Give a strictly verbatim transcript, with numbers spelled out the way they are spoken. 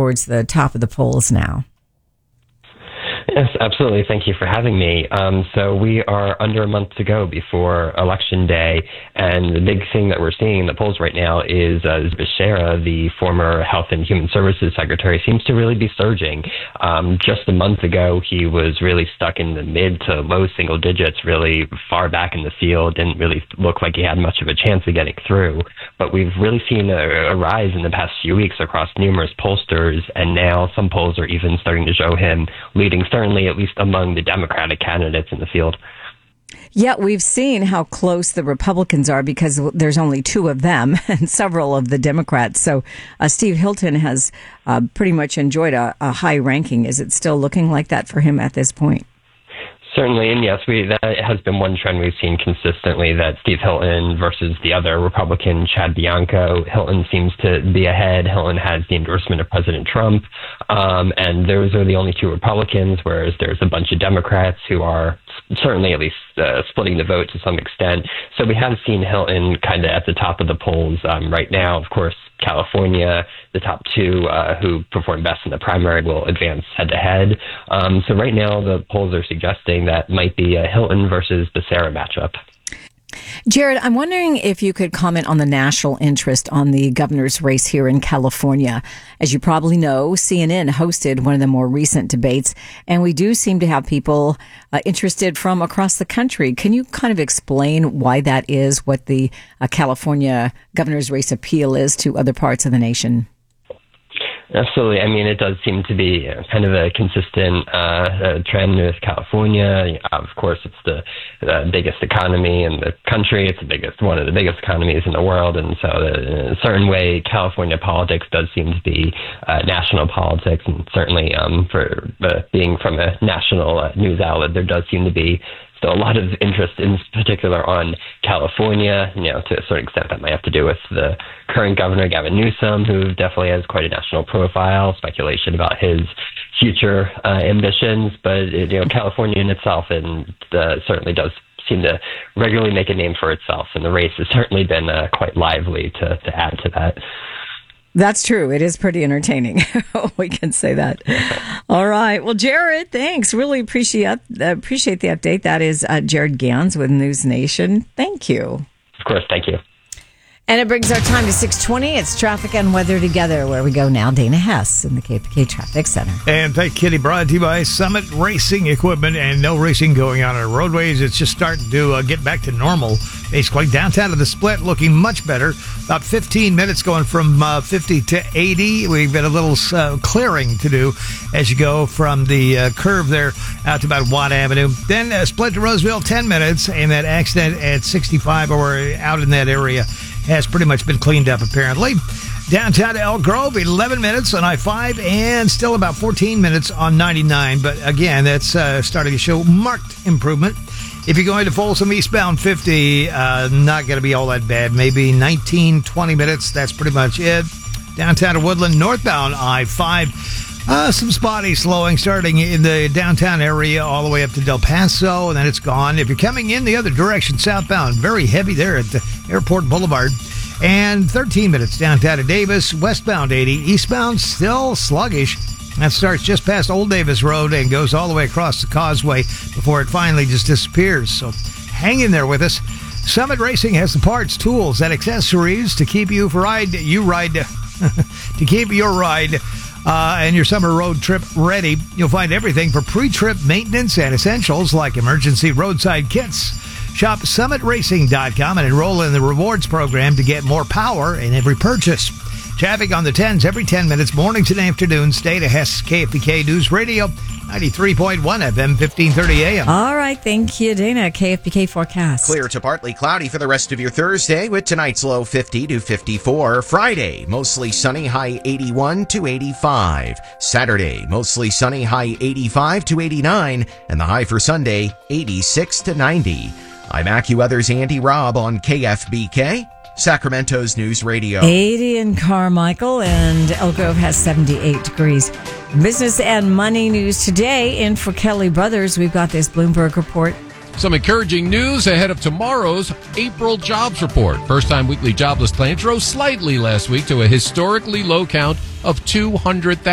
towards the top of the polls now. Yes, absolutely. Thank you for having me. Um, so we are under a month to go before Election Day, and the big thing that we're seeing in the polls right now is uh, Becerra, the former Health and Human Services Secretary, seems to really be surging. Um, just a month ago, he was really stuck in the mid to low single digits, really far back in the field, didn't really look like he had much of a chance of getting through. But we've really seen a, a rise in the past few weeks across numerous pollsters, and now some polls are even starting to show him leading, certainly at least among the Democratic candidates in the field. Yeah, we've seen how close the Republicans are because there's only two of them and several of the Democrats. So uh, Steve Hilton has uh, pretty much enjoyed a, a high ranking. Is it still looking like that for him at this point? Certainly, and yes, we, that has been one trend we've seen consistently, that Steve Hilton versus the other Republican, Chad Bianco. Hilton seems to be ahead. Hilton has the endorsement of President Trump, um, and those are the only two Republicans, whereas there's a bunch of Democrats who are certainly at least uh, splitting the vote to some extent. So we have seen Hilton kind of at the top of the polls um, right now. Of course, California, the top two uh, who perform best in the primary will advance head-to-head. Um, so right now the polls are suggesting that might be a Hilton versus Becerra matchup. Jared, I'm wondering if you could comment on the national interest on the governor's race here in California. As you probably know, C N N hosted one of the more recent debates, and we do seem to have people uh, interested from across the country. Can you kind of explain why that is, what the uh, California governor's race appeal is to other parts of the nation? Absolutely. I mean, it does seem to be kind of a consistent uh, uh, trend with California. Of course, it's the, the biggest economy in the country. It's the biggest, one of the biggest economies in the world. And so in a certain way, California politics does seem to be uh, national politics. And certainly um, for uh, being from a national uh, news outlet, there does seem to be still a lot of interest in particular on California, you know, to a certain extent that might have to do with the current governor, Gavin Newsom, who definitely has quite a national profile, speculation about his future uh, ambitions. But, you know, California in itself and uh, certainly does seem to regularly make a name for itself. And the race has certainly been uh, quite lively to, to add to that. That's true. It is pretty entertaining. We can say that. All right. Well, Jared, thanks. Really appreciate appreciate the update. That is uh, Jared Gans with News Nation. Thank you. Of course. Thank you. And it brings our time to six twenty. It's Traffic and Weather Together, where we go now. Dana Hess in the K P K Traffic Center. And thank Kitty, brought to you by Summit Racing Equipment, and no racing going on our roadways. It's just starting to uh, get back to normal. Basically, downtown to the Split looking much better. About fifteen minutes going from uh, fifty to eighty. We've got a little uh, clearing to do as you go from the uh, curve there out to about Watt Avenue. Then uh, Split to Roseville, ten minutes, and that accident at sixty-five or out in that area has pretty much been cleaned up, apparently. Downtown to Elk Grove, eleven minutes on I five, and still about fourteen minutes on ninety-nine. But again, that's uh, starting to show marked improvement. If you're going to Folsom eastbound fifty, uh, not going to be all that bad. Maybe nineteen, twenty minutes. That's pretty much it. Downtown to Woodland, northbound I five. Uh, some spotty slowing starting in the downtown area all the way up to Del Paso, and then it's gone. If you're coming in the other direction, southbound, very heavy there at the Airport Boulevard. And thirteen minutes downtown to Davis, westbound eighty, eastbound still sluggish. That starts just past Old Davis Road and goes all the way across the causeway before it finally just disappears. So hang in there with us. Summit Racing has the parts, tools, and accessories to keep you for ride. You ride to keep your ride uh, and your summer road trip ready. You'll find everything for pre-trip maintenance and essentials like emergency roadside kits. Shop summit racing dot com and enroll in the rewards program to get more power in every purchase. Traffic on the tens every ten minutes, mornings and afternoons. Dana Hess, K F B K News Radio, ninety-three point one F M, fifteen thirty A M. All right, thank you, Dana. K F B K forecast. Clear to partly cloudy for the rest of your Thursday with tonight's low fifty to fifty-four. Friday, mostly sunny, high eighty-one to eighty-five. Saturday, mostly sunny, high eighty-five to eighty-nine. And the high for Sunday, eighty-six to ninety. I'm AccuWeather's Andy Robb on K F B K, Sacramento's News Radio. eighty in Carmichael, and Elk Grove has seventy-eight degrees. Business and money news today. In for Kelly Brothers, we've got this Bloomberg report. Some encouraging news ahead of tomorrow's April jobs report. First-time weekly jobless claims rose slightly last week to a historically low count of two hundred thousand.